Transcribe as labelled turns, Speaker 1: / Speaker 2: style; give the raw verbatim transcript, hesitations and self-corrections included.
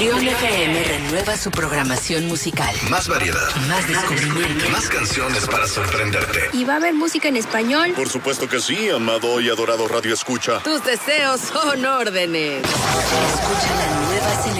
Speaker 1: Trión F M renueva su programación musical.
Speaker 2: Más variedad.
Speaker 1: Más descubrimiento.
Speaker 2: Más canciones para sorprenderte.
Speaker 3: ¿Y va a haber música en español?
Speaker 4: Por supuesto que sí, amado y adorado Radio Escucha.
Speaker 5: Tus deseos son órdenes.
Speaker 1: Escucha la nueva selección